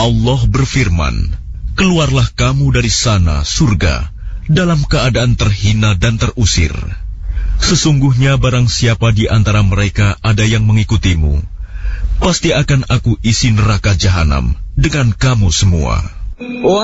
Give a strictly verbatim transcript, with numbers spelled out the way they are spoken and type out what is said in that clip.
Allah berfirman, keluarlah kamu dari sana, surga, dalam keadaan terhina dan terusir. Sesungguhnya barang siapa di antara mereka ada yang mengikutimu, pasti akan aku isi neraka jahanam dengan kamu semua.